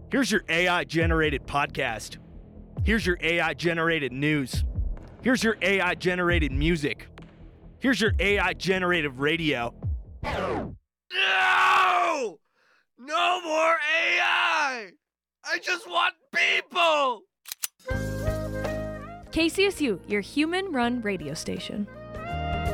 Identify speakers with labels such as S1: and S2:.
S1: Here's your AI-generated podcast. Here's your AI-generated news. Here's your AI-generated music. Here's your AI-generated radio.
S2: No! No more AI! I just want people!
S3: KCSU, your human-run radio station.